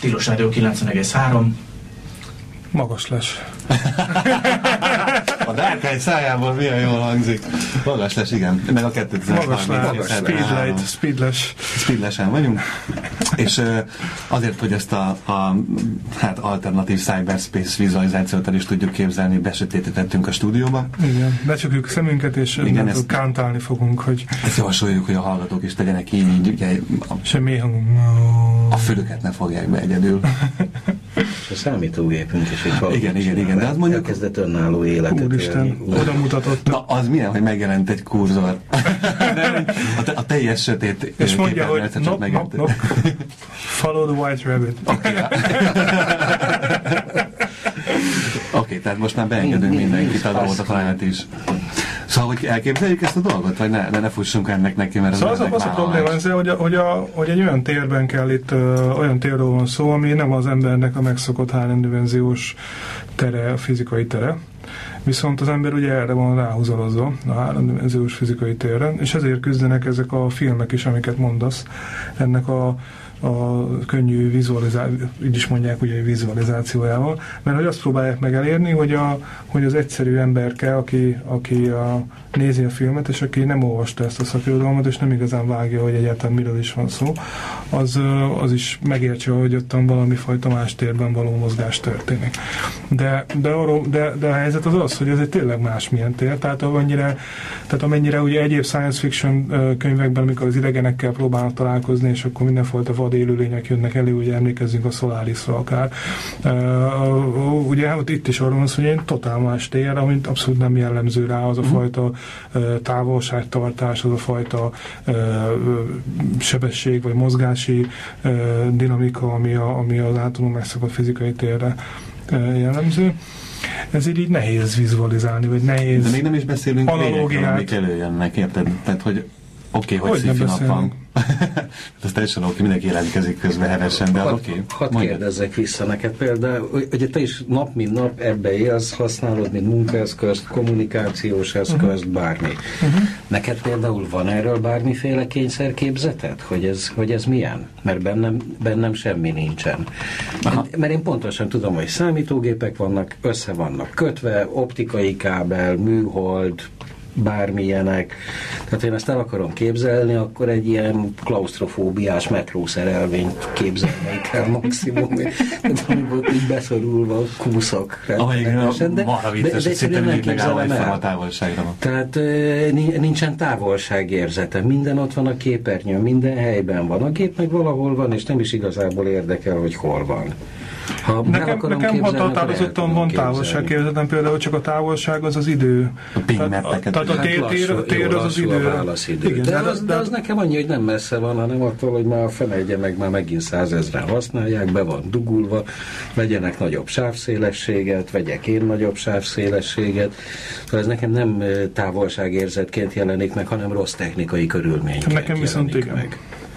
Tilos Rádió 90,3. Magas lesz. A Dárkány szájából milyen jól hangzik. Magas lesz, igen. Meg a 2030. Speedless-en vagyunk. És azért, hogy ezt a alternatív cyberspace vizualizációt el is tudjuk képzelni, besötétítettünk a stúdióba. Igen, becsukjuk szemünket, és kántálni fogunk, hogy... Ezt javasoljuk, hogy a hallgatók is tegyenek így ugye, semmi hangunk. A fülöket ne fogják be egyedül. És a számítógépünk is, hogy igen, de az mondjuk... elkezdett önálló életet. Úristen, oda mutatott. Na, az milyen, hogy megjelent egy kurzor. A teljes sötét és mondja, hogy nope. Follow the white rabbit. Oké, tehát most már beengedünk mindenkit, a dolgot a találat is. Szóval, hogy elképzeljük ezt a dolgot, vagy ne fussunk ennek neki, mert szóval az a probléma, hogy egy olyan térben kell itt, olyan térről van szó, ami nem az embernek a megszokott háromdimenziós tere, a fizikai tere, viszont az ember ugye erre van ráhúzalozva a háromdimenziós fizikai térre, és ezért küzdenek ezek a filmek is, amiket mondasz, ennek a könnyű vizualizáció, így is mondják ugye vizualizációjával, mert hogy azt próbálják meg elérni, hogy az egyszerű emberke, aki nézi a filmet, és aki nem olvasta ezt a szakirodalmat, és nem igazán vágja, hogy egyáltalán miről is van szó, az is megértse, hogy ottan valami fajta más térben való mozgás történik. De a helyzet az, hogy ez egy tényleg másmilyen tér, tehát amennyire ugye egyéb science fiction könyvekben, amikor az idegenekkel próbálnak találkozni, és akkor mindenfajta vad élőlények jönnek elő, ugye emlékezzünk a Solarisra akár. Ugye itt is arról van, hogy egy totál más tér, amit abszolút nem jellemző rá az a fajta távolságtartás, az a fajta sebesség vagy mozgási dinamika, ami az általunk megszokott fizikai térre jellemző. Ez így nehéz vizualizálni, vagy nehéz. De még nem is beszélünk lényekről, amik előjönnek, érted? Tehát, hogy oké, hogy sci-fi nap van. Ez teljesen oké, mindenki jelentkezik közben hevesen, de az oké. Hadd kérdezzek vissza neked például, hogy te is nap mint nap ebbe élsz, használod, mint munkaeszközt, kommunikációs eszközt, bármi. Neked például van erről bármiféle kényszerképzeted, hogy ez milyen? Mert bennem semmi nincsen. Mert én pontosan tudom, hogy számítógépek vannak, össze vannak kötve, optikai kábel, műhold, bármilyenek. Tehát én ezt el akarom képzelni, akkor egy ilyen klausztrofóbiás metrószerelvényt képzelni kell maximum. Amiből így beszorulva kúszok. De egyszerűen nem képzelem el. Tehát nincsen távolságérzete. Minden ott van a képernyőn, minden helyben van. A gép meg valahol van, és nem is igazából érdekel, hogy hol van. Nekem határozottan van távolságérzetem, például csak a távolság az idő. Tehát a tér az idő. Igen, de az nekem annyi, hogy nem messze van, hanem attól, hogy már a fenegye meg már megint 100 000-en használják, be van dugulva, vegyenek nagyobb sávszélességet, vegyek én nagyobb sávszélességet. Ez nekem nem távolságérzetként jelenik meg, hanem rossz technikai körülményként nekem viszont igen. Meg.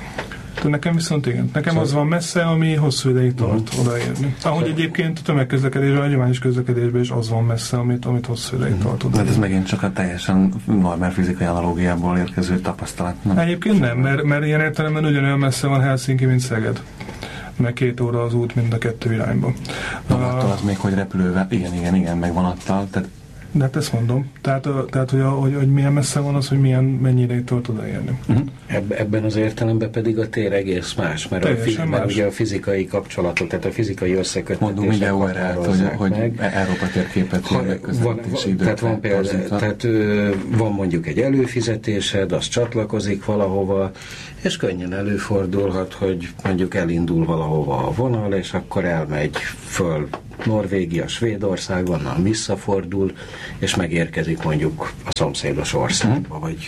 Nekem viszont igen. Nekem az van messze, ami hosszú ideig tart odaérni. Ahogy egyébként a tömegközlekedésben, a hagyományos közlekedésben is az van messze, amit hosszú ideig tart odaérni. Hát ez megint csak a teljesen normál fizikai analógiából érkező tapasztalat. Nem? Egyébként nem, mert ilyen értelemben ugyanolyan messze van Helsinki, mint Szeged. Meg 2 óra az út mind a 2 irányba. Vonattal az még, hogy repülővel, igen, meg vonattal, tehát de hát ezt mondom. Tehát hogy milyen messze van az, hogy mennyire tart odaérni. Ebben az értelemben pedig a tér egész más, mert ugye a fizikai kapcsolatok, tehát a fizikai összeköttetések mondunk minden órát, hogy Európa térképet megközelítési időt. Tehát van mondjuk egy előfizetésed, az csatlakozik valahova, és könnyen előfordulhat, hogy mondjuk elindul valahova a vonal, és akkor elmegy föl Norvégia, Svédország, onnan visszafordul, és megérkezik mondjuk a szomszédos országba, vagy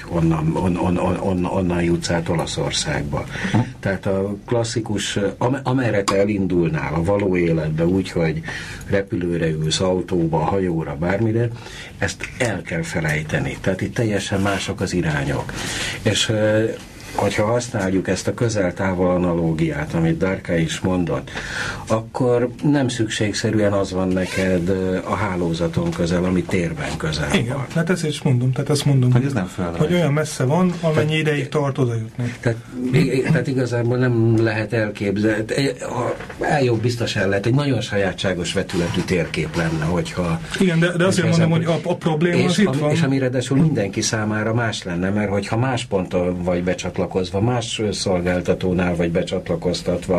onnan jutsz át Olaszországba. Tehát a klasszikus, amerre te elindulnál a való életbe úgy, hogy repülőre ülsz, autóba, hajóra, bármire, ezt el kell felejteni. Tehát itt teljesen mások az irányok. És hogyha használjuk ezt a közel-távol analógiát, amit Darka is mondott, akkor nem szükségszerűen az van neked a hálózaton közel, ami térben közel igen, van. hát ezt is mondom, hogy ez nem földrajz. hogy olyan messze van, amennyi ideig tart oda jutni. Tehát igazából nem lehet elképzelni. Jobb biztos el lehet, egy nagyon sajátságos vetületű térkép lenne, hogyha... Igen, de azért mondom, hogy a probléma az itt van. És amire ráadásul mindenki számára más lenne, mert hogyha más ponton vagy becsatlakozva, más szolgáltatónál vagy becsatlakoztatva,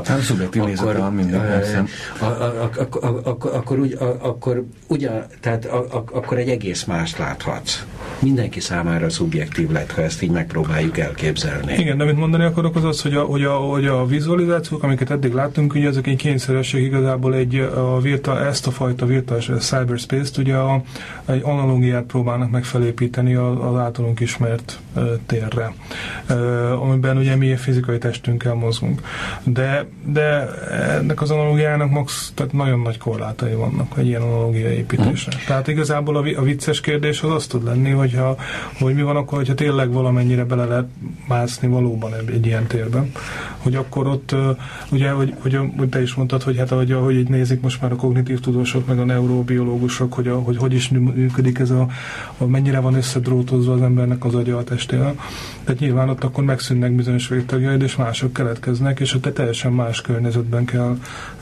akkor egy egész mást láthatsz. Mindenki számára szubjektív lett, ha ezt így megpróbáljuk elképzelni. Igen, de amit mondani akarok az az, hogy a vizualizációk, amiket eddig láttunk, ugye ezek egy kényszeresség igazából ezt a fajta virtuális cyberspace-t, ugye egy analógiát próbálnak meg felépíteni az általunk ismert térre, amiben ugye mi a fizikai testünkkel mozgunk. De ennek az analógiának tehát nagyon nagy korlátai vannak egy ilyen analógia építésre. Tehát igazából a vicces kérdés az tud lenni, hogy mi van akkor, hogyha tényleg valamennyire bele lehet mászni valóban egy ilyen térben, hogy akkor ott, ugye, hogy te is mondtad, hogy hát ahogy így nézik most már a kognitív tudósok, meg a neurobiológusok, hogy is működik ez mennyire van összedrótozva az embernek az agya a testével. Tehát nyilván ott akkor megszűnnek bizonyos végtagjaid, és mások keletkeznek, és ott te teljesen más környezetben kell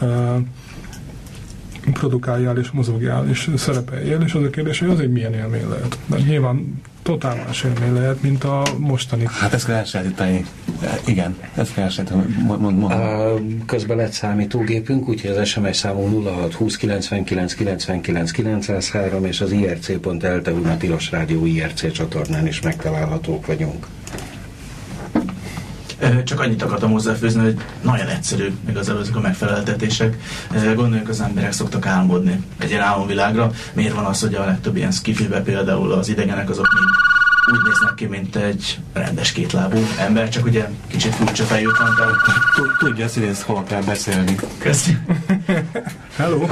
produkáljál és mozogjál és szerepeljél, és az a kérdés, hogy azért milyen élmény lehet. De nyilván totál más élmény lehet, mint a mostani. Hát ezt kell elsajátítani. Igen, ezt kell elsajátítani. Közben lett számítógépünk, úgyhogy az SMS számú 0620 99 99 903 és az irc.elte a Tilos Rádió IRC csatornán is megtalálhatók vagyunk. Csak annyit akartam hozzáfűzni, hogy nagyon egyszerű igazából ezek a megfeleltetések. Gondoljunk, az emberek szoktak álmodni egy ilyen álomvilágra. Miért van az, hogy a legtöbb ilyen skifibe például az idegenek azok mind úgy néznek ki, mint egy rendes kétlábú ember, csak ugye kicsit furcsa fejük van. Tudja, hogy hol kell beszélni. Köszi. Hello.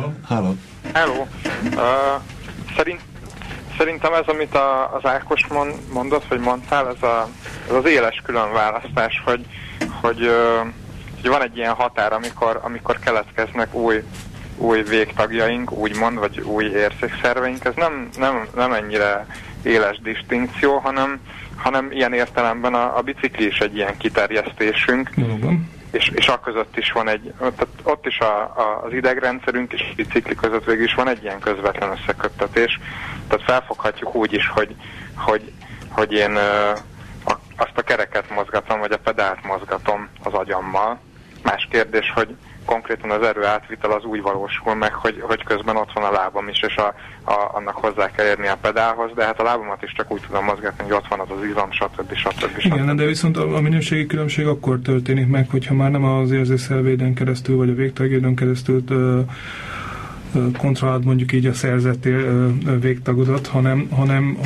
Szerintem ez, amit az Ákos mondott, vagy mondtál, ez az éles különválasztás, hogy van egy ilyen határ, amikor keletkeznek új végtagjaink, úgymond, vagy új érzékszerveink. Ez nem ennyire éles distinkció, hanem ilyen értelemben a bicikli is egy ilyen kiterjesztésünk. És aközött is van tehát ott is az idegrendszerünk és a bicikli között végül is van egy ilyen közvetlen összeköttetés. Tehát felfoghatjuk úgy is, hogy én azt a kereket mozgatom, vagy a pedált mozgatom az agyammal. Más kérdés, hogy konkrétan az erő átvitel az úgy valósul meg, hogy közben ott van a lábam is, és annak hozzá kell érni a pedálhoz, de hát a lábamat is csak úgy tudom mozgatni, hogy ott van az izom, stb. Igen, de viszont a minőségi különbség akkor történik meg, hogyha már nem az érzékszervéden keresztül, vagy a végtagjaidon keresztül kontrollálod mondjuk így a szerzett végtagodat, hanem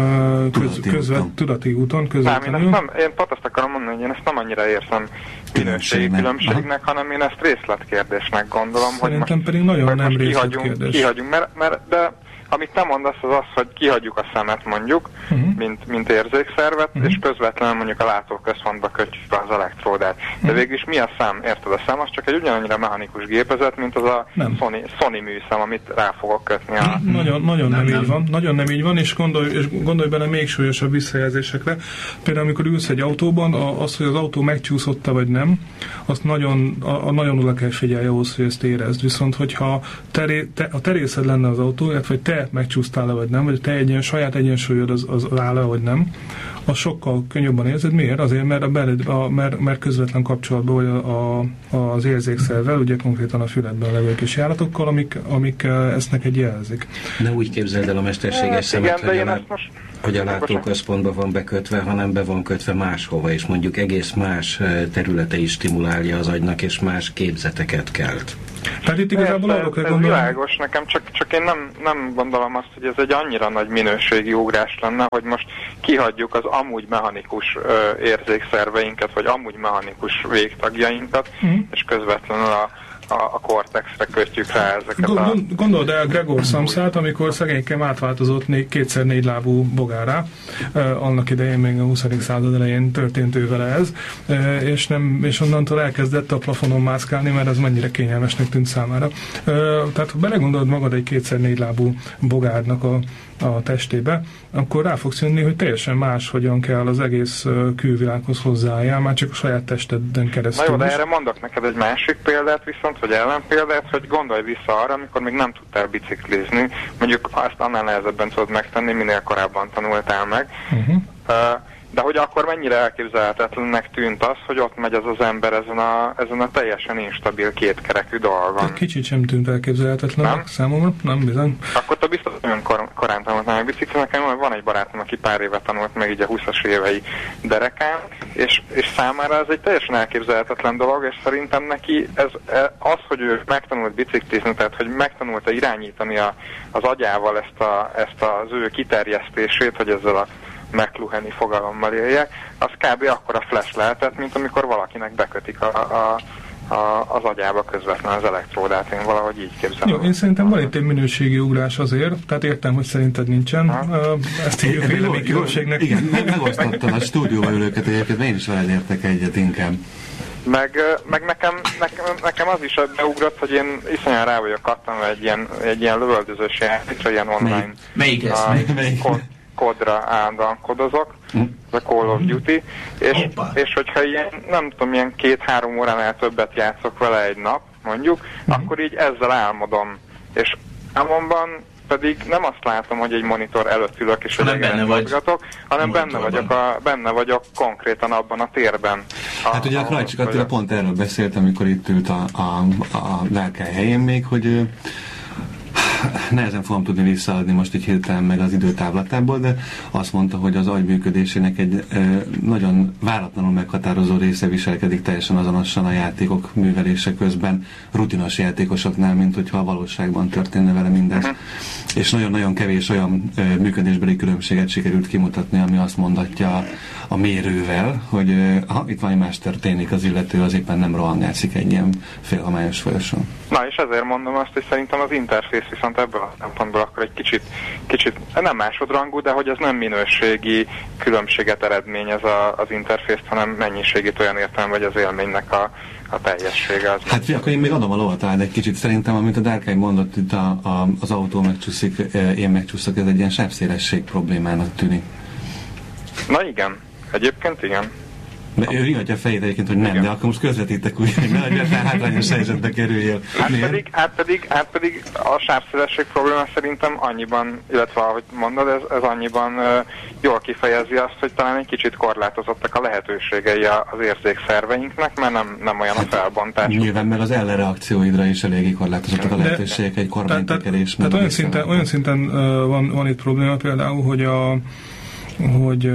tudati úton, közvetlenül. Én pont azt akarom mondani, hogy én ezt nem annyira érzem minőségi különbségnek, hanem én ezt részletkérdésnek gondolom. Szerintem hogy most, pedig nagyon nem részletkérdés. Kihagyunk, de amit te mondasz az, hogy kihagyjuk a szemet mondjuk, mint érzékszervet, és közvetlenül mondjuk a látóközpontba kötjük az elektródát. De végülis mi a szem? Érted? A szem az csak egy ugyanannyira mechanikus gépezet, mint az a Sony műszem, amit rá fogok kötni. Nagyon nem így van, és gondolj bele még súlyosabb visszajelzésekre. Például amikor ülsz egy autóban, az, hogy az autó megcsúszott-e vagy nem, azt nagyon oda kell figyelni ahhoz, hogy ezt érezd. Viszont, hogyha a terészed lenne az autó, vagy te megcsúsztál-e vagy nem, vagy te saját egyensúlyod az áll-e vagy nem, az sokkal könnyebben érzed. Miért? Azért, mert közvetlen kapcsolatban vagy az érzékszervvel, ugye konkrétan a füledben levő kis járatokkal, amik ezt neked jelzik. Ne úgy képzeld el a mesterséges szemet, hogy a látóközpontba van bekötve, hanem be van kötve máshova, és mondjuk egész más területei stimulálja az agynak, és más képzeteket kelt. Tehát itt igazából arra kell gondolni. Ez világos nekem, csak én nem gondolom azt, hogy ez egy annyira nagy minőségi ugrás lenne, hogy most kihagyjuk az amúgy mechanikus érzékszerveinket, vagy amúgy mechanikus végtagjainkat, és közvetlenül a kortexre kötjük rá ezeket Gondold el Gregor Samsát, amikor szegénykem átváltozott 2x4 lábú bogárá. Annak idején még a 20. század elején történt ő vele ez, és onnantól elkezdett a plafonon mászkálni, mert ez mennyire kényelmesnek tűnt számára. Tehát ha belegondolod magad egy 2x4 lábú bogárnak a testébe, akkor rá fogsz jönni, hogy teljesen más, hogyan kell az egész külvilághoz hozzáállni, már csak a saját testeden keresztül. Na jó, de erre mondok neked egy másik példát viszont, vagy ellenpéldát, hogy gondolj vissza arra, amikor még nem tudtál biciklizni, mondjuk azt annál nehezebben tudod megtenni, minél korábban tanultál meg. De hogy akkor mennyire elképzelhetetlennek tűnt az, hogy ott megy az az ember ezen a teljesen instabil kétkerekű dolgon. Kicsit sem tűnt elképzelhetetlennek számomra, nem bizony. Akkor te biztos nagyon korán tanultál meg biciklizni. Nekem van egy barátom, aki pár éve tanult meg így a 20-as évei derekán, és számára ez egy teljesen elképzelhetetlen dolog, és szerintem neki az, hogy ő megtanult biciklizni, tehát hogy megtanulta irányítani az agyával ezt az ő kiterjesztését, hogy ezzel a McLuhani fogalommal éljek, az kb. Akkora flash lehetett, mint amikor valakinek bekötik az agyába közvetlen az elektródát. Én valahogy így képzelem. Jó, én szerintem van itt egy minőségi ugrás azért, tehát értem, hogy szerinted nincsen. Ezt hívjuk véleménykülönbségnek. Igen, megosztottad a stúdióba ülőket egyébként, én is veled értek egyet inkább. Meg nekem az is beugrott, hogy én iszonyan rá vagyok kattanva egy ilyen lövöldözős játékra, ilyen online. Melyik ez? Kodra állandóan kodozok, a Call of Duty, és hogyha ilyen, nem tudom, ilyen 2-3 óránál többet játszok vele egy nap, mondjuk, akkor így ezzel álmodom. És álmomban pedig nem azt látom, hogy egy monitor előtt ülök és egy egeret mozgatok, hanem benne vagyok konkrétan abban a térben. Hát ugye a Krajcsik Attila pont erről beszélt, amikor itt ült a Lelkely helyén még, hogy nehezen fogom tudni visszaadni most így hirtelen meg az időtávlatából, de azt mondta, hogy az agy működésének egy nagyon váratlanul meghatározó része viselkedik teljesen azonosan a játékok művelése közben rutinos játékosoknál, mint hogyha a valóságban történne vele mindez. És nagyon-nagyon kevés olyan működésbeli különbséget sikerült kimutatni, ami azt mondatja a mérővel, hogy itt valami más történik, az illető az éppen nem rohangátszik egy ilyen félhomályos folyosón. Na és ezért mondom azt, hogy szerintem az interfész viszont ebből a szempontból akkor egy kicsit nem másodrangú, de hogy ez nem minőségi különbséget eredményez az interfészt, hanem mennyiségét olyan értelme, hogy az élménynek a teljessége. Hát akkor én még adom a lovat egy kicsit. Szerintem, amit a Darkeye mondott, itt az autó megcsúszik, én megcsúszok, ez egy ilyen sávszélesség problémának tűnik. Na igen, egyébként igen. De ő riadja a fejét egyébként, hogy nem, igen. De akkor most közvetítek úgy, hogy ne legyen hátrányos helyzetbe kerüljél. Hát pedig a sávszélesség probléma szerintem annyiban, illetve ahogy mondod, ez annyiban jól kifejezi azt, hogy talán egy kicsit korlátozottak a lehetőségei az érzékszerveinknek, mert nem olyan a felbontás. Nyilván meg az ellenreakcióidra is eléggé korlátozottak a lehetőségek, egy kormánytekerés. Tehát olyan szinten van itt probléma például, hogy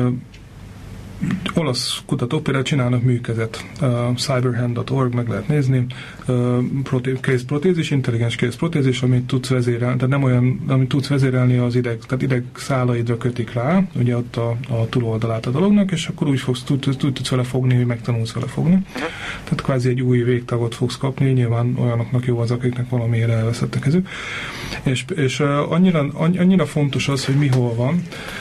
olasz kutatók például csinálnak műkezet. Cyberhand.org, meg lehet nézni. Kézprotézis, intelligens kézprotézis, amit tudsz vezérelni, tehát nem olyan, amit tudsz vezérelni az tehát idegszálaidra kötik rá, ugye ott a túloldalát a dolognak, és akkor úgy tudsz vele fogni, hogy megtanulsz vele fogni. Tehát kvázi egy új végtagot fogsz kapni, nyilván olyanoknak jó az, akiknek valamiért elveszett a kezük. És annyira fontos az, hogy mi hol van,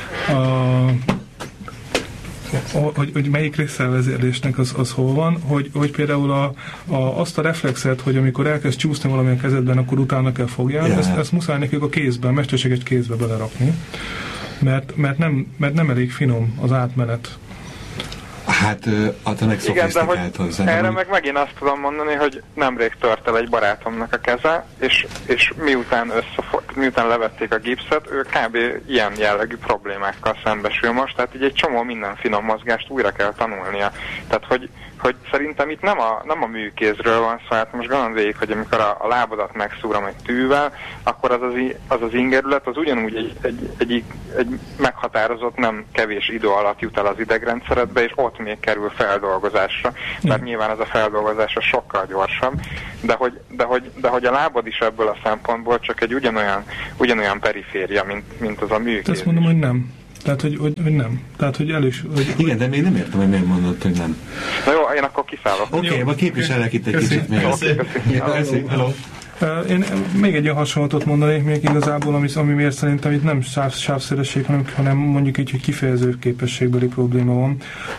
hogy melyik részszervezérlésnek az hol van, hogy például azt a reflexet, hogy amikor elkezd csúszni valamilyen kezedben, akkor utána kell fogjál, ezt muszáj nekik a kézben, mesterséges kézbe belerakni, mert nem elég finom az átmenet. Hát, attól meg szofisztikált hozzá. Erre meg megint azt tudom mondani, hogy nemrég tört el egy barátomnak a keze, és miután levették a gipszet, ő kb. Ilyen jellegű problémákkal szembesül most, tehát így egy csomó minden finom mozgást újra kell tanulnia. Tehát, hogy szerintem itt nem a műkézről van szó, hát most gondold végig, hogy amikor a lábadat megszúrom egy tűvel, akkor az ingerület az ugyanúgy egy meghatározott, nem kevés idő alatt jut el az idegrendszeredbe, és ott még kerül feldolgozásra, mert nyilván ez a feldolgozásra sokkal gyorsabb, de hogy a lábad is ebből a szempontból csak egy ugyanolyan periféria, mint az a műkéz. Ezt mondom, hogy nem. Tehát, hogy nem. Tehát, hogy Igen, de még nem értem, hogy miért mondod, hogy nem. Na jó, én akkor kiszállok. Oké, majd képviselek itt egy kicsit még. Köszönöm. Hello. Én még egy ilyen hasonlatot mondanék még igazából, ami miért szerintem itt nem sávszélesség, hanem mondjuk így, hogy kifejező képességbeli probléma van.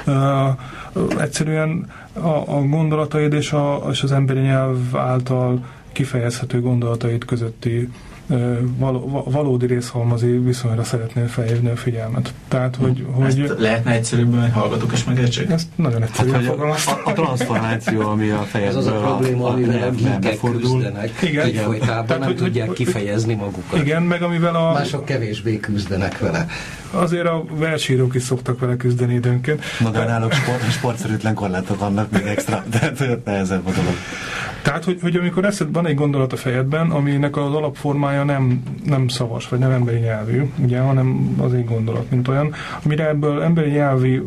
Egyszerűen a gondolataid és az emberi nyelv által kifejezhető gondolataid közötti valódi részhalmazi viszonyra szeretném felhívni a figyelmet. Tehát, hogy ezt lehetne egyszerűbben, hogy hallgatók is megértsék? Ezt nagyon egyszerűen fogalmaztam. A transformáció, ami a fejedből az a probléma, amivel a gíkek küzdenek, egyfolytában nem tudják kifejezni magukat. Igen, meg amivel mások kevésbé küzdenek vele. Azért a versírók is szoktak vele küzdeni időnként. Maga náluk sportszerűtlen korlátok vannak még extra, tehát nehezebb a dolog. Tehát, hogy amikor van egy gondolat a fejedben, aminek az alapformája nem szavas, vagy nem emberi nyelvű, ugye, hanem az egy gondolat, mint olyan, amire ebből emberi nyelvi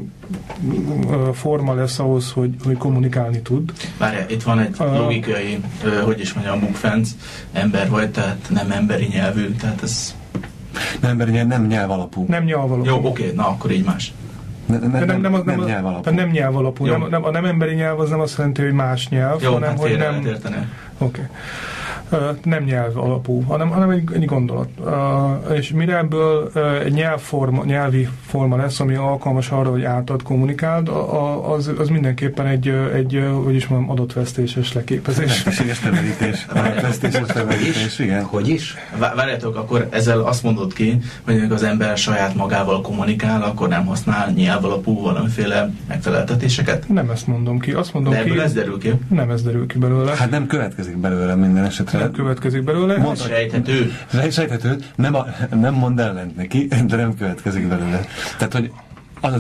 forma lesz ahhoz, hogy kommunikálni tud. Várjál, itt van egy logikai, hogy is mondjam, bukfenc, ember vagy, tehát nem emberi nyelvű, tehát ez... Nem emberi nyelv, nem nyelv alapú. Nem nyelv alapú. Jó, oké, na akkor így más. Nem nyelv alapú. Nem nyelv alapú. A nem emberi nyelv az nem azt jelenti, hogy más nyelv, jó, hanem hogy nem... Oké. Nem nyelv alapú, hanem egy gondolat. És mire ebből egy nyelvi forma lesz, ami alkalmas arra, hogy átad kommunikáld, az mindenképpen egy hogy is mondom, adatvesztéses leképezés. Adatvesztéses leverítés, igen. Hogy is? Várjátok, akkor ezzel azt mondod ki, hogy az ember saját magával kommunikál, akkor nem használ nyelv alapú valamiféle megfeleltetéseket? Nem ezt mondom ki. Azt mondom de ebből ez derül ki? Nem ez derül ki belőle. Hát nem következik belőle minden esetre. Nem következik belőle. Sejthető. Sejthető. Nem mond ellent neki, de nem következik belőle. Tehát, hogy az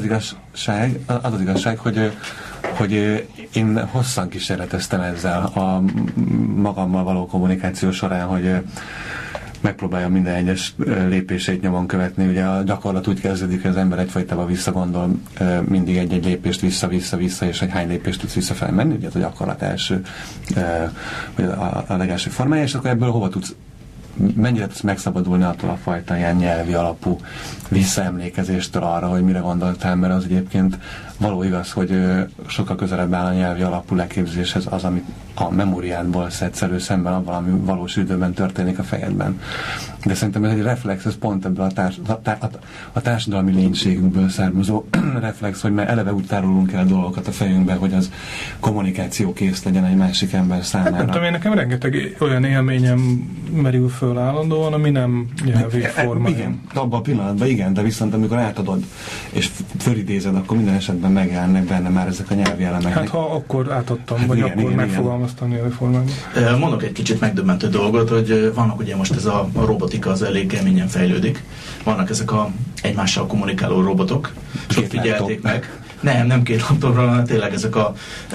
az igazság, hogy én hosszan kísérleteztem ezzel a magammal való kommunikáció során, hogy megpróbálja minden egyes lépését nyomon követni. Ugye a gyakorlat úgy kezdődik, hogy az ember egyfajtában visszagondol mindig egy-egy lépést vissza, és hogy hány lépést tudsz visszafelé menni, ugye a gyakorlat első, vagy a legelső formája, és akkor ebből mennyire tudsz megszabadulni attól a fajta ilyen nyelvi alapú visszaemlékezéstől arra, hogy mire gondoltál, mert az egyébként való igaz, hogy sokkal közelebb áll a nyelvi alapú leképzéshez az, amit a memóriádból szedsz elő szemben avval, ami valós időben történik a fejedben. De szerintem ez egy reflex, ez pont ebből a társadalmi lénységünkből származó reflex, hogy már eleve úgy tárolunk el dolgokat a fejünkbe, hogy az kommunikáció kész legyen egy másik ember számára. Hát nem tudom, én nekem rengeteg olyan élményem merül föl állandóan, ami nem nyelvi formája. Igen, abban a pillanatban igen, de viszont amikor átadod és fölidézed, akkor minden esetben megjelennek benne már ezek a nyelvi elemek. Hát ha akkor átadtam, vagy igen, akkor megfogalmaztam nyelvi formában. Mondok egy kicsit megdöbbentő dolgot, hogy vannak ugye most ez a robotika, az elég keményen fejlődik. Vannak ezek a egymással kommunikáló robotok, és ott figyelték meg. Nem két laptopra, hanem tényleg ezek a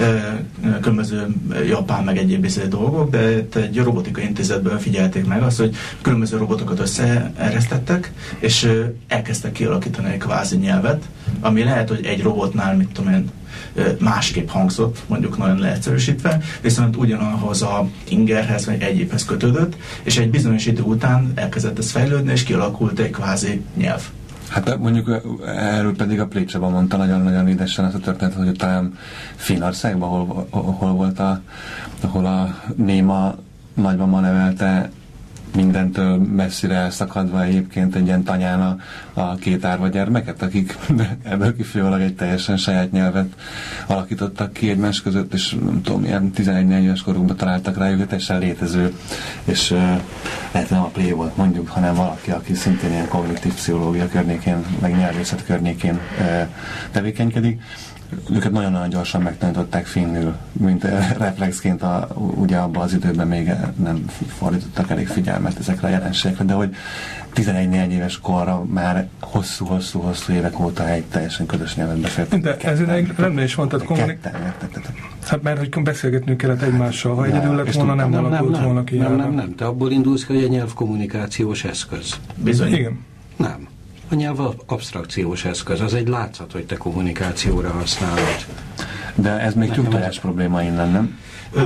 különböző japán meg egyéb dolgok, de egy robotika intézetben figyelték meg azt, hogy különböző robotokat összeeresztettek, és elkezdtek kialakítani egy kvázi nyelvet, ami lehet, hogy egy robotnál, mit tudom én, másképp hangzott, mondjuk nagyon leegyszerűsítve, viszont ugyanahoz a ingerhez vagy egyébhez kötődött, és egy bizonyos idő után elkezdett ez fejlődni, és kialakult egy kvázi nyelv. Hát mondjuk erről pedig a Plécsában mondta nagyon-nagyon édesen ezt a történetet, hogy talán Finnországban, hol volt ahol a néma nagymama nevelte mindentől messzire elszakadva egyébként egy ilyen tanyán a két árva gyermeket, akik ebből kifolyólag egy teljesen saját nyelvet alakítottak ki egymás között, és nem tudom, ilyen 11-4 éves korukban találtak rájuk, hogy teljesen létező, és lehet nem a Play volt mondjuk, hanem valaki, aki szintén ilyen kognitív pszichológia környékén, meg nyelvészet környékén tevékenykedik. Őket nagyon-nagyon gyorsan megtanították finnül, mint reflexként ugye abban az időben még nem fordítottak elég figyelmet ezekre a jelenségekre, de hogy 11-4 éves korra már hosszú évek óta egy teljesen közös nyelvet beszéltek. De ez ideig rendben is van, tehát hát mert hogy beszélgetnünk kellett egymással, ha egyedül lett volna, nem alakult volna ki. Nem, te abból indulsz, hogy a nyelv kommunikációs eszköz. Bizony. Igen. Nem. A nyelv absztrakciós eszköz, az egy látszat, hogy te kommunikációra használod. De ez még tyúktojás probléma innen, nem?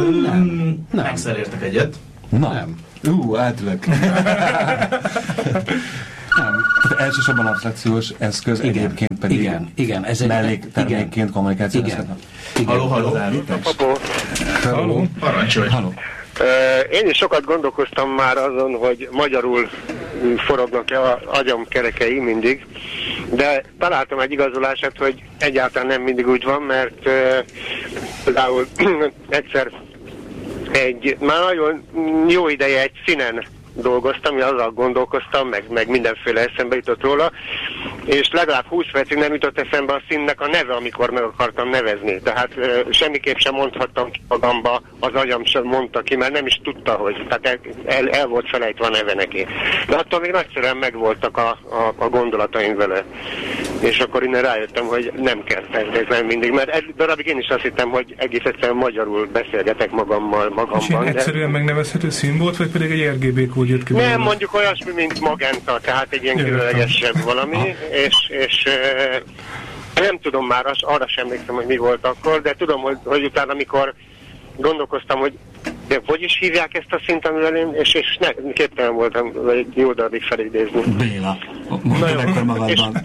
Nem. Megszerértek egyet. Na. Nem. Átülök. Tehát elsősorban abstrakciós eszköz, Igen. egyébként pedig Igen. Ez egy melléktermékként kommunikációs eszköz. Halló. Halló. Parancsolj. Halló. Én is sokat gondolkoztam már azon, hogy magyarul forognak-e az agyam kerekei mindig, de találtam egy igazolását, hogy egyáltalán nem mindig úgy van, mert például egyszer már nagyon jó ideje egy színen dolgoztam, azzal gondolkoztam, meg mindenféle eszembe jutott róla, és legalább 20 percig nem jutott eszembe a színnek a neve, amikor meg akartam nevezni. Tehát semmiképp sem mondhattam ki magamba, az agyam sem mondta ki, mert nem is tudta, hogy. Tehát el volt felejtve a neve neki. De attól még nagyszerűen megvoltak a gondolataim vele. És akkor innen rájöttem, hogy nem kell feltétlenül mindig, mert egy darabig én is azt hittem, hogy egész egyszerűen magyarul beszélgetek magamban. És ilyen egyszerűen megnevezhető szín volt, vagy pedig egy RGB kód jött ki? Nem, mondjuk olyasmi, mint magenta, tehát egy ilyen különlegesebb valami, és nem tudom már, arra sem emlékszem, hogy mi volt akkor, de tudom, hogy utána, amikor gondolkoztam, hogy de hogy is hívják ezt a szint, amivel én, és képtelen voltam egy jó darabig felidézni. Béla. Mondtad akkor magadban.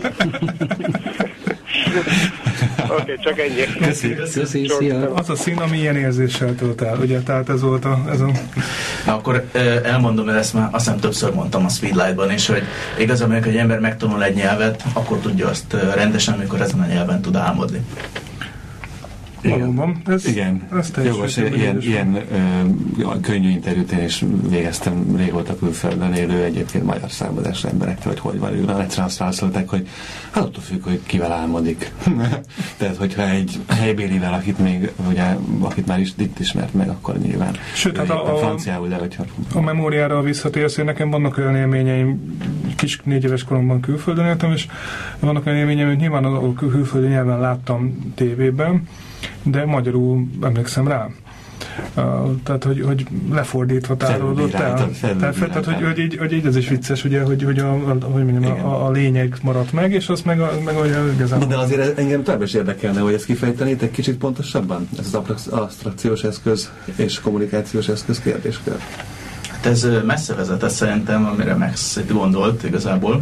Oké, csak ennyi. Köszi, szia. Az a szín, ami ilyen érzéssel tölt el, ugye? Tehát ez volt ez a... Na, akkor elmondom, mert ezt már azt hiszem többször mondtam a Speedlight-ban is, hogy igazából, hogy egy ember megtanul egy nyelvet, akkor tudja azt rendesen, amikor ezen a nyelven tud álmodni. Valóban. Igen. Jogos, ilyen könnyű interjút én is végeztem régóta külföldön élő egyébként magyar származású emberekkel, hogy van ők. Egyszerűen azt válaszolták, hogy hát attól függ, hogy kivel álmodik. Tehát, hogyha egy helybélivel, akit már itt ismert meg, akkor nyilván. Sőt, hát a franciául, de hogyha... A memóriára visszatérsz, hogy nekem vannak olyan élményeim, 4 éves koromban külföldön éltem, és vannak olyan élményeim, hogy nyilván a külföldi nyelven láttam tévében, de magyarul emlékszem rá. Tehát, hogy lefordítva tárolódott el. Tehát, hogy így ez is vicces, ugye, hogy a lényeg maradt meg, és azt meg igazán... De azért engem tovább is érdekelne, hogy ezt kifejtenéd egy kicsit pontosabban? Ez az abstrakciós eszköz és kommunikációs eszköz kérdéskör. Hát ez messze vezetett szerintem, amire Max gondolt igazából.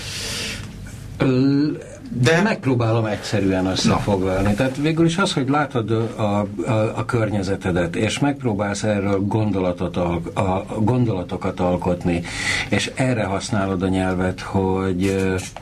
De megpróbálom egyszerűen összefoglalni. Tehát végül is az, hogy látod a környezetedet, és megpróbálsz erről gondolatokat alkotni, és erre használod a nyelvet, hogy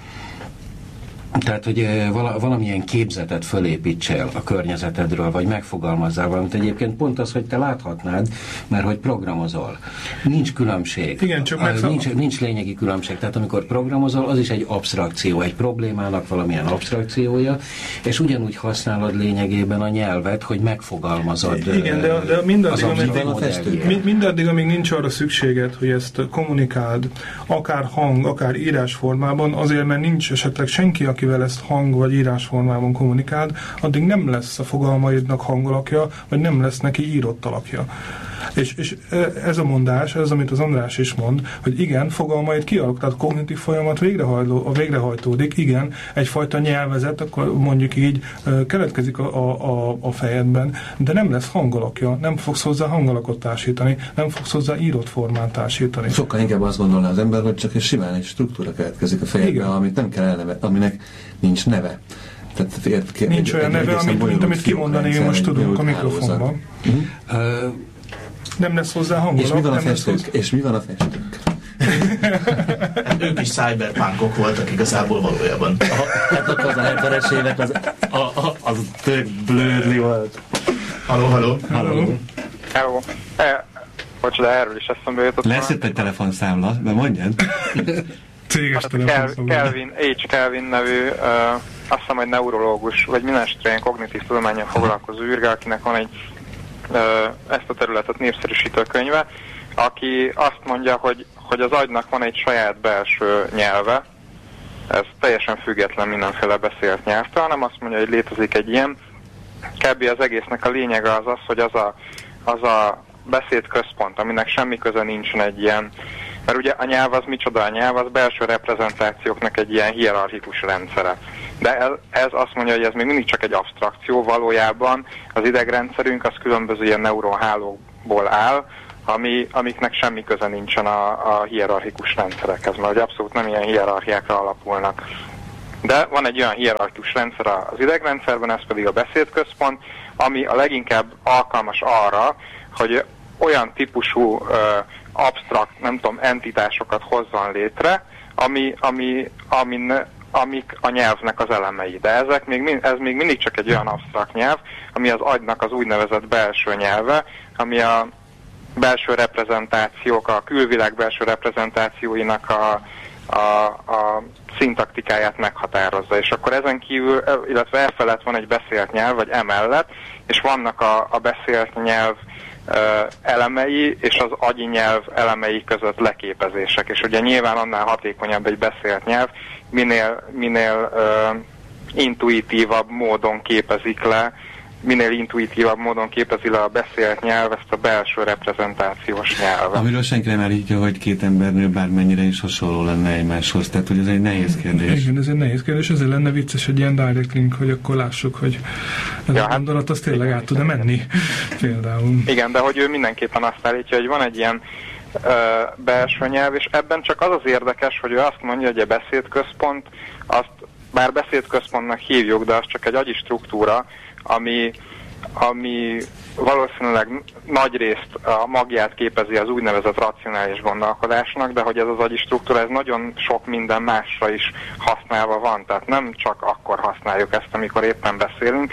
valamilyen képzetet fölépítsél a környezetedről, vagy megfogalmazzál valamit. Egyébként pont az, hogy te láthatnád, mert hogy programozol. Nincs különbség. Igen, csak nincs lényegi különbség. Tehát amikor programozol, az is egy abstrakció, egy problémának valamilyen abstrakciója, és ugyanúgy használod lényegében a nyelvet, hogy megfogalmazod. Igen, de mindaddig, amíg nincs arra szükséged, hogy ezt kommunikáld, akár hang, akár írás formában, azért, mert nincs esetleg senki, akivel ezt hang vagy írás formában kommunikáld, addig nem lesz a fogalmaidnak hangalakja, vagy nem lesz neki írott alakja. És ez a mondás, ez amit az András is mond, hogy igen, fogalmaid kialak, tehát kognitív folyamat végrehajtódik, igen, egyfajta nyelvezet, akkor mondjuk így keletkezik a fejedben, de nem lesz hangalakja, nem fogsz hozzá hangalakot társítani, nem fogsz hozzá írott formát társítani. Sokkal inkább azt gondolná az ember, hogy csak simán egy struktúra keletkezik a fejedben, amit nem kell elneve, aminek nincs neve. Tehát nincs olyan neve, amit kimondani, most tudunk a mikrofonban. Nem lesz hozzá hangolak. És mi van a festők? Ők is cyberpunkok voltak igazából valójában. Hát akkor az a 70-es évek az tök blödli volt. Halló. Hello. Bocs, de erről is eszembe jutott. Lesz itt egy telefonszámla, de mondjad. Céges telefonszámla. Kelvin nevű, azt hiszem, hogy neurológus, vagy mindenesetre ilyen kognitív tudománnyal foglalkozó űrge, akinek van egy ezt a területet népszerűsítő könyve, aki azt mondja, hogy az agynak van egy saját belső nyelve, ez teljesen független mindenféle beszélt nyelvtől, hanem azt mondja, hogy létezik egy ilyen, kb. Az egésznek a lényege az, hogy az a beszédközpont, aminek semmi köze nincsen egy ilyen, mert ugye a nyelv az micsoda? A nyelv az belső reprezentációknak egy ilyen hierarchikus rendszere. De ez azt mondja, hogy ez még mindig csak egy abstrakció, valójában az idegrendszerünk az különböző ilyen neuronhálókból áll, amiknek semmi köze nincsen a hierarchikus rendszerekhez, mert abszolút nem ilyen hierarchiákra alapulnak. De van egy olyan hierarchikus rendszer az idegrendszerben, ez pedig a beszédközpont, ami a leginkább alkalmas arra, hogy olyan típusú absztrakt, nem tudom, entitásokat hozzon létre, amik a nyelvnek az elemei. De ez még mindig csak egy olyan absztrakt nyelv, ami az agynak az úgynevezett belső nyelve, ami a belső reprezentációk, a külvilág belső reprezentációinak a szintaktikáját meghatározza. És akkor ezen kívül, illetve elfelett van egy beszélt nyelv, vagy emellett, és vannak a beszélt nyelv elemei és az agyi nyelv elemei között leképezések. És ugye nyilván annál hatékonyabb egy beszélt nyelv, minél intuitívabb módon képezik le, minél intuitívabb módon képezi le a beszélt nyelv ezt a belső reprezentációs nyelvet. Amiről senki nem állítja, hogy két embernő bármennyire is hasonló lenne egymáshoz, tehát hogy ez egy nehéz kérdés. Igen, ez egy nehéz kérdés, ezért lenne vicces egy ilyen direct link, hogy akkor lássuk, hogy ez a gondolat az tényleg át tud-e menni például. Igen, de hogy ő mindenképpen azt állítja, hogy van egy ilyen belső nyelv, és ebben csak az az érdekes, hogy ő azt mondja, hogy a beszédközpont, azt bár beszédközpontnak hívjuk, de az csak egy agyi struktúra, ami valószínűleg nagyrészt a magját képezi az úgynevezett racionális gondolkodásnak, de hogy ez az agyi struktúra, ez nagyon sok minden másra is használva van. Tehát nem csak akkor használjuk ezt, amikor éppen beszélünk,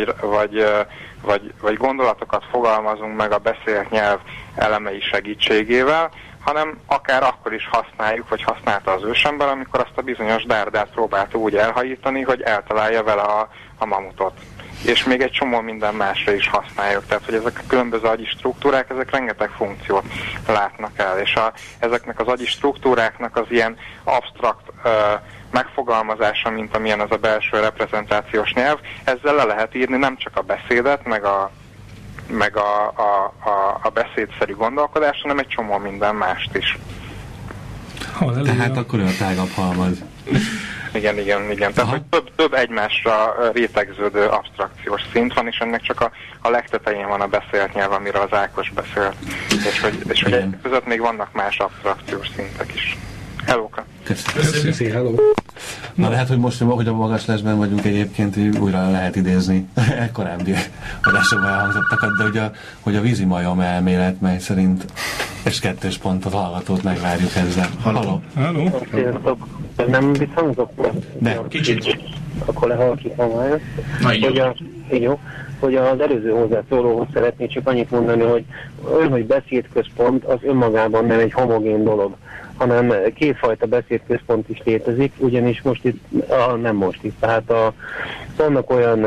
vagy gondolatokat fogalmazunk meg a beszélt nyelv elemei segítségével, hanem akár akkor is használjuk, vagy használta az ősember, amikor azt a bizonyos dárdát próbálta úgy elhajítani, hogy eltalálja vele a mamutot. És még egy csomó minden másra is használjuk. Tehát, hogy ezek a különböző agyi struktúrák, ezek rengeteg funkciót látnak el. És ezeknek az agyi struktúráknak az ilyen absztrakt megfogalmazása, mint amilyen az a belső reprezentációs nyelv, ezzel le lehet írni nem csak a beszédet, meg a beszédszerű gondolkodást, hanem egy csomó minden mást is. Tehát akkor olyan tágabb halmaz. Igen. Tehát, hogy több egymásra rétegződő absztrakciós szint van, és ennek csak a legtetején van a beszélt nyelv, amiről az Ákos beszélt. És hogy között még vannak más absztrakciós szintek is. Hellóka! Köszönöm. Hello. Na lehet, hogy most, hogy a magaslásban vagyunk egyébként, újra lehet idézni korábbi adásokban elhangzottakat, de hogy a vízimajom elmélet, mely szerint és 2 pontot hallgatót megvárjuk ezzel. Halló. Sziasztok. Nem visszhangzok? De. Kicsit. Akkor lehalkítom már. Hogy az előző hozzászólóhoz szeretnék csak annyit mondani, hogy beszédközpont az önmagában nem egy homogén dolog, hanem kétfajta beszédközpont is létezik, ugyanis most itt, tehát vannak olyan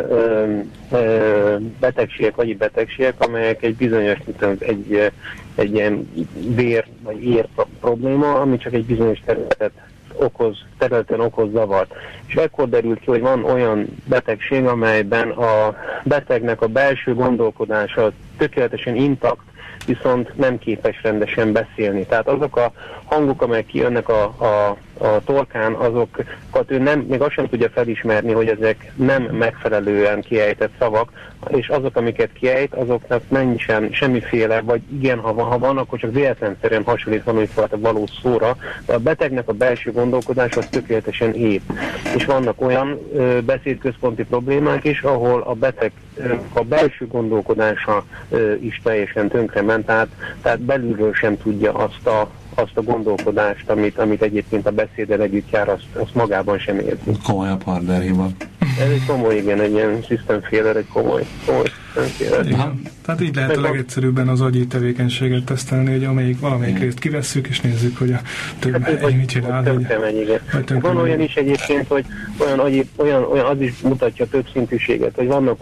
betegségek, agyi betegségek, amelyek egy bizonyos, egy ilyen vér vagy ér probléma, ami csak egy bizonyos területen okoz zavart. És ekkor derült ki, hogy van olyan betegség, amelyben a betegnek a belső gondolkodása tökéletesen intakt, viszont nem képes rendesen beszélni. Tehát azok a hangok, amelyek kijönnek a torkán, azokat ő még azt sem tudja felismerni, hogy ezek nem megfelelően kiejtett szavak, és azok, amiket kiejt, azoknak nincsen semmiféle, vagy igen, ha van, akkor csak véletlenszerűen hasonlít valamifajta valós szóra, de a betegnek a belső gondolkodás az tökéletesen ép. És vannak olyan beszédközponti problémák is, ahol a beteg a belső gondolkodása is teljesen tönkrement, tehát belülről sem tudja azt a gondolkodást, amit egyébként a beszéddel együtt jár, azt magában sem érzi. Komolyabb hardware hiba. Ez egy komoly, igen, egy ilyen system failure, egy komoly system failure. Tehát így lehet a legegyszerűbben az agyi tevékenységet tesztelni, hogy valamelyik részt kivesszük, és nézzük, hogy a több mit csinál. Van olyan is egyébként, hogy olyan az is mutatja több szintűséget, hogy vannak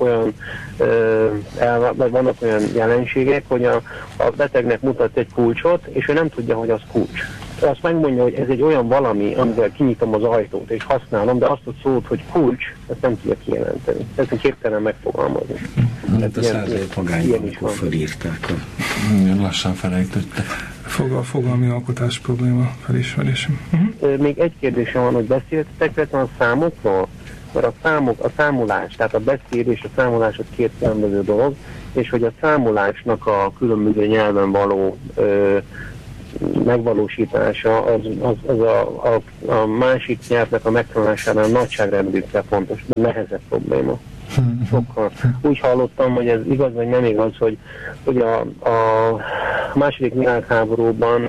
olyan jelenségek, hogy a betegnek mutat egy kulcsot, és ő nem tudja, hogy az kulcs. Azt megmondja, hogy ez egy olyan valami, amivel kinyitom az ajtót, és használom, de azt a szót, hogy kulcs, ezt nem tudja kijelenteni. Ezt képtelen megfogalmazni. Hát a 100 év magány, amikor fölírták. Lassan felejtette. Fogalmi alkotás probléma felismerés. Még egy kérdésem van, hogy beszéltetek a számokról, mert a számolás, tehát a beszéd és a számolás az két különböző dolog, és hogy a számolásnak a különböző nyelven való megvalósítása az a másik nyelvnek a megtanulásánál nagyságrendűkkel fontos, de nehezebb probléma. Sokkal. Úgy hallottam, hogy ez igaz vagy nem igaz, hogy a második világháborúban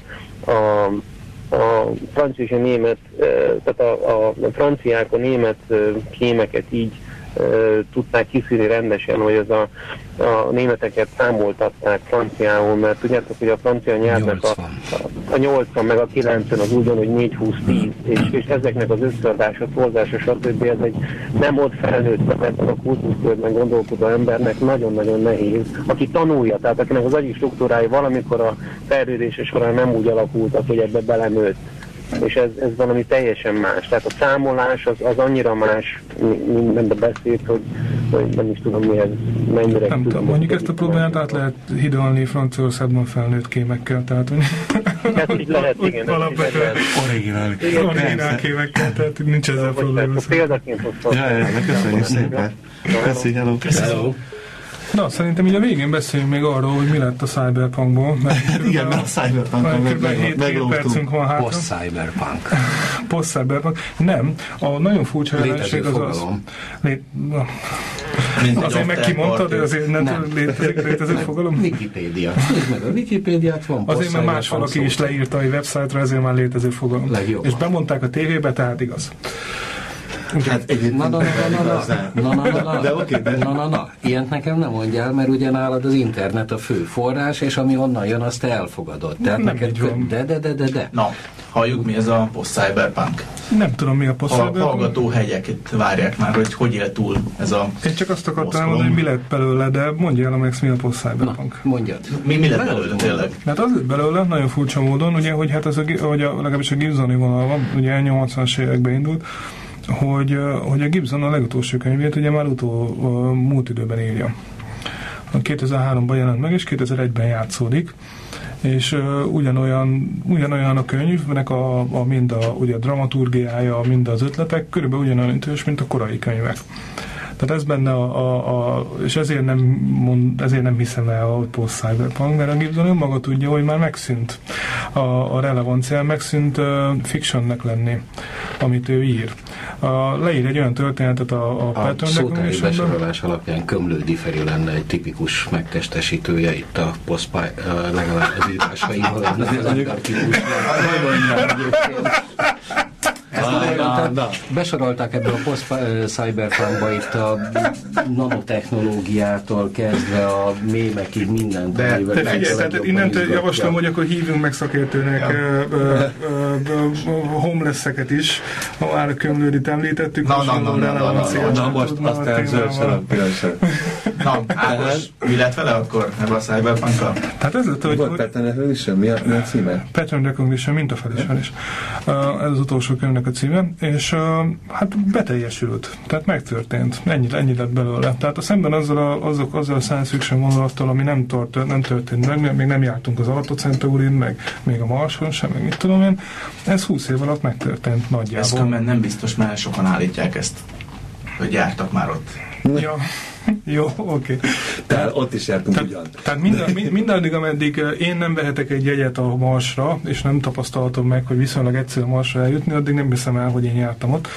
a francia és a német, tehát a franciák a német kémeket így tudták kiszűrni rendesen, hogy az a németeket számoltatták franciául, mert tudjátok, hogy a francia nyelvnek a 80 meg a 90 az ugyanúgy 4-20-10, és ezeknek az összeadása, torzása, stb. Ez egy nem ott felnőtt, mert a kultuszkörben gondolkodó embernek nagyon-nagyon nehéz, aki tanulja, tehát akinek az agyi struktúrái valamikor a fejlődése során nem úgy alakultak, hogy ebbe belenőtt. És ez valami teljesen más. Tehát a számolás az annyira más, mint a beszéd, hogy nem is tudom mennyire... Nem tudom, mondjuk ezt a problémát át lehet hidalni Franciaországban felnőtt kémekkel, tehát... Hát így lehet, igen. Alapvetően originál kémekkel, tehát nincs ezzel probléma. Példaként hoztam. Ja, köszönjük szépen. Köszönjük, hello. Na, szerintem így a végén beszéljünk még arról, hogy mi lett a Cyberpunkból. Igen, mert a Cyberpunkon meglógtunk. Percünk van hátra. Post-Cyberpunk. Post-Cyberpunk. Nem. A nagyon furcsa jelenség az... Azért meg kimondtad, hogy azért nem létező fogalom? Wikipédia. Nézd meg a Wikipédiát, van azért, mert más valaki is leírta a website-ra, ezért már létező fogalom. Legjobban. És bemondták a tévébe, tehát igaz. Hát Na, ilyent nekem nem mondjál, mert ugye nálad az internet a fő forrás, és ami onnan jön, azt te elfogadod. Tehát nem neked de. Na, halljuk, mi ez a post-cyberpunk. Nem tudom, mi a post-cyberpunk. A hallgatóhelyek itt várják már, hogy él túl ez a... Én csak azt akartam mondani, hogy mi lett belőle, de mondja el a Max, mi a post-cyberpunk. Mondjad. Mi lett belőle tényleg? Hát az lett belőle, nagyon furcsa módon, ugye, hogy hát ez legalábbis a Gibsoni vonal van, ugye 80-as években indult, hogy a Gibson a legutolsó könyvét ugye már múlt időben írja. 2003-ban jelent meg, és 2001-ben játszódik, és ugyanolyan a könyvnek mind a dramaturgiája, mind az ötletek körülbelül ugyanolyan ütős, mint a korai könyvek. Tehát ez benne és ezért nem hiszem el a post-cyberpunk, mert a Gibson önmaga tudja, hogy már megszűnt a relevancia, megszűnt fictionnek lenni, amit ő ír. Leír egy olyan történetet a Pattern Recognition-ben. A szótári besorolás alapján Kömlődi Feri lenne egy tipikus megtestesítője itt a legalább az írásaival. Besorolták ebbe a post-cyberpunkba itt a nanotechnológiától kezdve a mémekig mindent. De figyelj, tehát innentől javaslom, hogy akkor hívjunk meg szakértőnek homeless-eket is, ha már a Kömlődit említettük. Na, most azt elzőrszöröm pillanatban. Na, Ákos, mi lett vele akkor ebben a Cyberpunk-kal? Tehát ez lett, hogy... Volt Pattern Recognition? Mi a címe? Pattern Recognition, mintafelismerés. Ez az utolsó könyvnek a címe, és hát beteljesült. Tehát megtörtént. Ennyi lett belőle. Tehát szemben azzal a science fiction vonulattal, ami nem történt meg, még nem jártunk az Alatocentaurin, meg még a Marson sem, meg mit tudom én. Ez 20 év alatt megtörtént nagyjából. Ez nem biztos, mert sokan állítják ezt, hogy jártak már ott. Ja. Jó, oké. Tehát ott is jártunk ugyan. Tehát mindaddig, ameddig én nem vehetek egy jegyet a Marsra, és nem tapasztalatom meg, hogy viszonylag egyszerű a Marsra eljutni, addig nem hiszem el, hogy én jártam ott.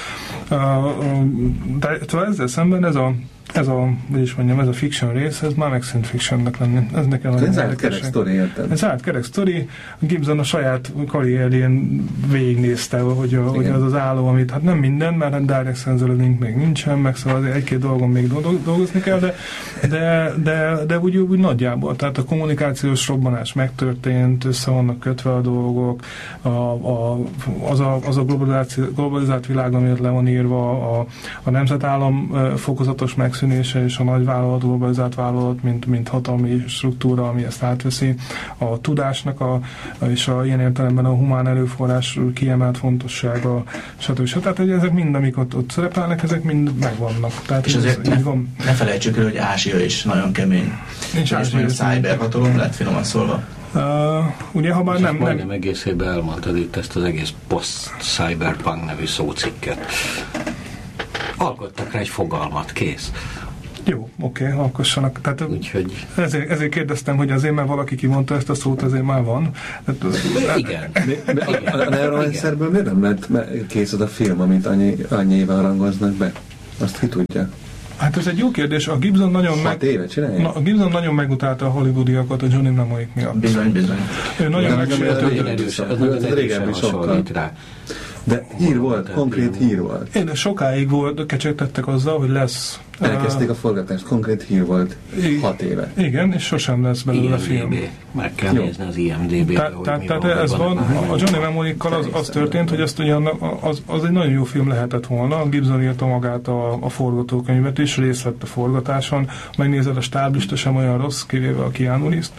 De ezzel szemben ez a fiction rész, ez már megszűnt fictionnek lenni. Ez nekem ez zárt kerek sztori, érted? Ez zárt kerek sztori. Gibson a saját karrierjén végignézte, hogy az álom, amit hát nem minden, mert hát direct sensoring még nincsen, meg szóval egy-két dolgon még dolgozni kell, de úgy nagyjából. Tehát a kommunikációs robbanás megtörtént, össze vannak kötve a dolgok, az a globalizált világ, amit le van írva, a nemzetállam fokozatos megszűnése és a nagyvállalat, globalizált vállalat, mint hatalmi struktúra, ami ezt átveszi, a tudásnak és ilyen értelemben a humán erőforrás kiemelt fontossága, stb. Tehát ezek mind, amik ott szerepelnek, ezek mind megvannak. Tehát és azért ne felejtsük el, hogy Ázsia is nagyon kemény. És a cyberhatalom lett, finoman szólva. Ugye, ha már nem... Majdnem egészében elmondtad itt ezt az egész post-cyberpunk nevű szócikket. alkottak rá egy fogalmat, kész. Jó, oké, alkossanak. Tehát úgyhogy... ezért kérdeztem, hogy azért, mert valaki kimondta ezt a szót, azért már van. Igen. A Neuromancerből miért nem lett kész az a film, amit annyi éven rangoznak be? Azt ki tudja? Hát ez egy jó kérdés. A Gibson nagyon a Gibson nagyon megutálta a hollywoodiakat a Johnny Mnemonic miatt. Bizony. Ő nagyon régebbi sokkal. De hír volt, konkrét hír volt. Én sokáig kecsegtettek azzal, hogy lesz. Elkezdték a forgatást, konkrét hír volt 6 éve. Igen, és sosem lesz belőle a film. Meg kell nézni az IMDb-be, Tehát ez van. A Johnny Mnemonic-kal az történt, hogy ezt ugyan az egy nagyon jó film lehetett volna. A Gibson írta magát a forgatókönyvet is, részt vett a forgatáson. Megnézed, a stáblista sem olyan rossz, kivéve a Keanu Reeves-t.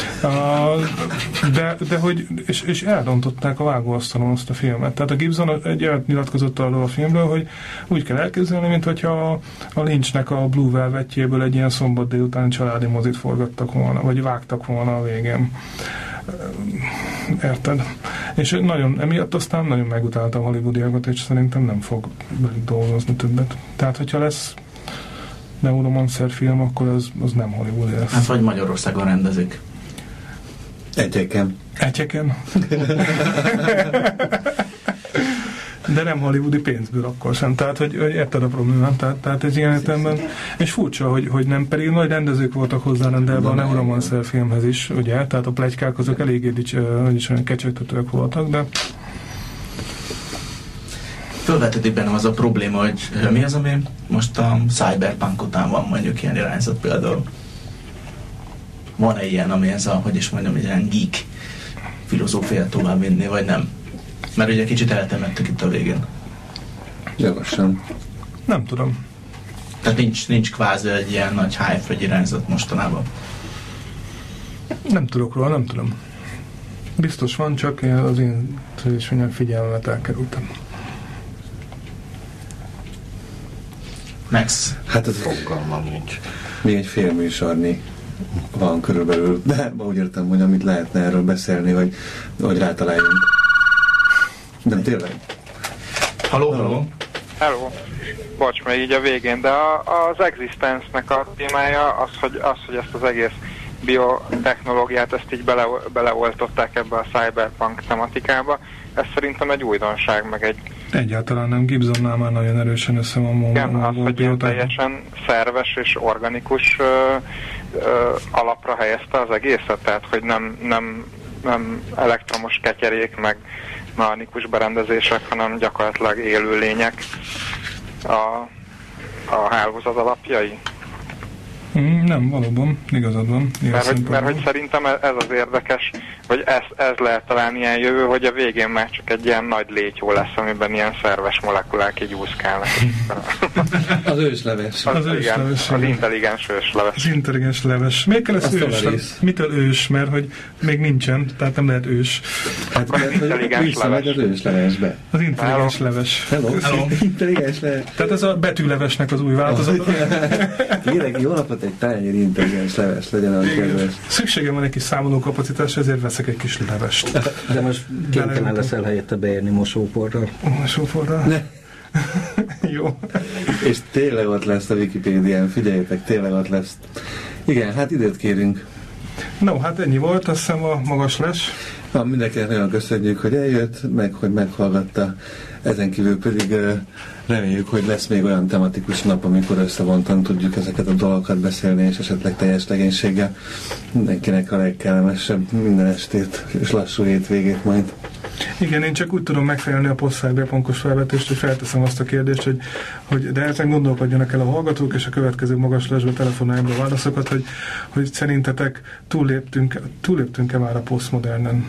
De hogy, és elrontották a vágóasztalon azt a filmet. Tehát a Gibson egy nyilatkozott arról a filmről, hogy úgy kell elképzelni, mint hogyha a Lynchnek a Blue Velvetjéből egy ilyen szombat délutáni családi mozit forgattak volna, vagy vágtak volna a végén. Érted? És nagyon, emiatt aztán nagyon megutálta a hollywoodiakat, és szerintem nem fog velük dolgozni többet. Tehát, hogyha lesz Neuromancer film, akkor az nem hollywoodi lesz. Hát vagy Magyarországon rendezik. Egyeken. De nem hollywoodi pénzből akkor sem. Tehát, hogy érted a problémát. Tehát egy ilyen értelemben. És furcsa, hogy nem, pedig nagy rendezők voltak hozzárendelve a Neuromancer filmhez is, ugye? Tehát a pletykák azok eléggé olyan kecsegtetőek voltak, de... Fölvetődik bennem az a probléma, hogy mi az, ami most a cyberpunk után van mondjuk ilyen irányzat például. Van-e ilyen, ami ez hogy is mondjam, egy ilyen geek filozófiát tovább vinni, vagy nem? Mert ugye kicsit eltemettük itt a végén. Jogosan. Nem tudom. Tehát nincs kvázi egy ilyen nagy hype vagy irányzat mostanában. Nem tudok róla, nem tudom. Biztos van, csak az én figyelmemet elkerültem. Max. Hát ez fogalmam nincs. Még egy fél műsornyi van körülbelül, de úgy értem, hogy amit lehetne erről beszélni, hogy rátaláljunk. Nem tényleg? Halló. Bocs, még így a végén, de az Existence-nek a témája az, hogy ezt az egész biotechnológiát, ezt így beleoltották ebbe a cyberpunk tematikába. Ez szerintem egy újdonság, meg egy... Egyáltalán nem, Gibsonnál már nagyon erősen össze van igen, az, hogy ilyen teljesen szerves és organikus alapra helyezte az egészet, tehát hogy nem elektromos ketyerék, meg mechanikus berendezések, hanem gyakorlatilag élő lények a hálózat alapjai. Nem, valóban, igazad van. Mert hogy szerintem ez az érdekes, hogy ez lehet talán ilyen jövő, hogy a végén már csak egy ilyen nagy légyó lesz, amiben ilyen szerves molekulák így úszkálnak. Az ősleves. Az intelligens ősleves. Az intelligens leves. Miért kell ez ős? Mitől ős? Mert hogy még nincsen, tehát nem lehet ős. Hát intelligens leves. Az őslevesbe. Az intelligens leves. Hello. Intelligens leves. Tehát ez a betűlevesnek az új változata. Kérek, jó napot, egy tányér intelligens leves legyen a kedves. Szükségem van egy kis számolókapacitás, ezért veszek egy kis levest. De most kénytelen leszel helyette beérni mosóporral. Mosóporral? Ne. Jó. És tényleg ott lesz a Wikipédián, figyeljétek, tényleg ott lesz. Igen, hát időt kérünk. No, hát ennyi volt, azt hiszem a magas les. Mindenkinek nagyon köszönjük, hogy eljött, meg hogy meghallgatta. Ezen kívül pedig reméljük, hogy lesz még olyan tematikus nap, amikor összevontan tudjuk ezeket a dolgokat beszélni, és esetleg teljes legénységgel. Mindenkinek a legkellemesebb minden estét és lassú hétvégét majd. Igen, én csak úgy tudom megfelelni a post-cyberpunkos felvetést, hogy felteszem azt a kérdést, hogy de ezen gondolkodjanak el a hallgatók, és a következő magas lesbe telefonálják a válaszokat, hogy szerintetek túlléptünk-e már a posztmodernen?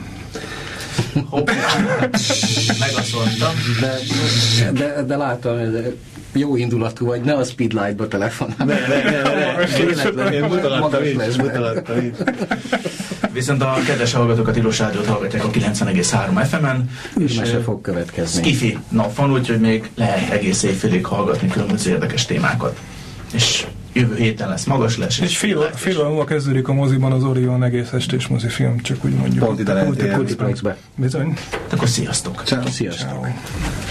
Megaszoltam. De látom, jó indulatú vagy, ne a Speedlight-ba telefonálj. Viszont a kedves hallgatókat, Tilos Rádiót hallgatják a 90,3 FM-en. Űrmese fog következni. Skifi nap van, úgyhogy még lehet egész évfélig hallgatni különböző érdekes témákat. És jövő héten lesz magas lesz. És fél óra múlva kezdődik a moziban az Orion egész estés mozifilm, csak úgy mondjuk. Pont ide lehet Multiplexbe. Bizony. Akkor sziasztok. Ciao. Sziasztok. Ciao.